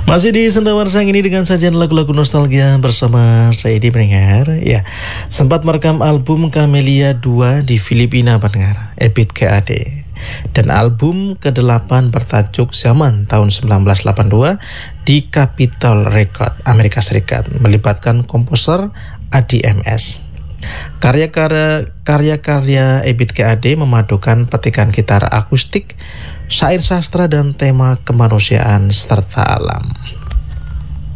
Masih di Sendawar Sang ini dengan sajian lagu-lagu nostalgia bersama saya di pendengar. Ya, sempat merekam album Camellia 2 di Filipina pendengar, EBIT KAD. Dan album ke-8 bertajuk Zaman tahun 1982 di Capitol Record Amerika Serikat melibatkan komposer Adi MS. Karya-karya EBIT KAD memadukan petikan gitar akustik, syair sastra dan tema kemanusiaan serta alam.